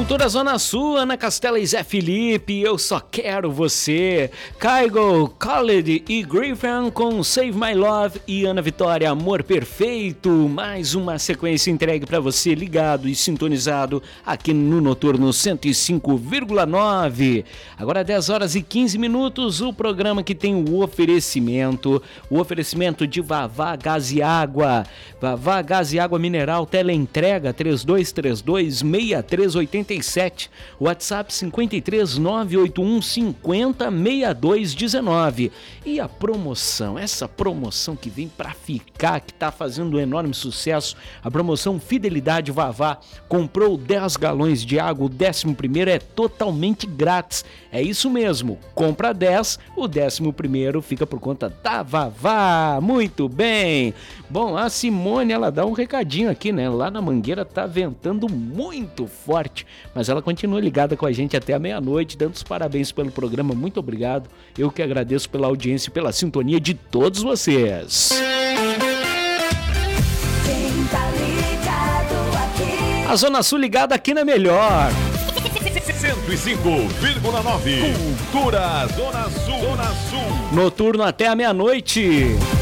Cultura Zona Sul, Ana Castela e Zé Felipe, eu só quero você. Kygo, Khaled e Griffin com Save My Love e Ana Vitória, Amor Perfeito. Mais uma sequência entregue pra você, ligado e sintonizado aqui no Noturno 105,9. Agora 10 horas e 15 minutos, o programa que tem o oferecimento de Vavá Gás e Água. Vavá Gás e Água Mineral, teleentrega 3232-6387, WhatsApp 53981506219. E a promoção, essa promoção que vem pra ficar, que tá fazendo um enorme sucesso, a promoção Fidelidade Vavá. Comprou 10 galões de água, o 11º é totalmente grátis. É isso mesmo, compra 10, o 11º fica por conta da Vavá. Muito bem. Bom, a Simone, ela dá um recadinho aqui, né? Lá na Mangueira tá ventando muito forte, mas ela continua ligada com a gente até a meia-noite, dando os parabéns pelo programa. Muito obrigado. Eu que agradeço pela audiência e pela sintonia de todos vocês. A Zona Sul ligada aqui na melhor 105,9. Cultura Zona Sul. Zona Sul. Noturno até a meia-noite.